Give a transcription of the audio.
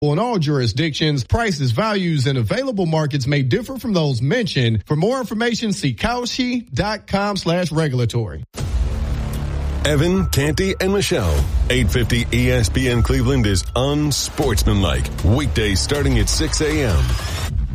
In all jurisdictions, prices, values, and available markets may differ from those mentioned. For more information, see Kalshi.com/regulatory. Evan, Canty, and Michelle. 850 ESPN Cleveland is unsportsmanlike. Weekdays starting at 6 a.m.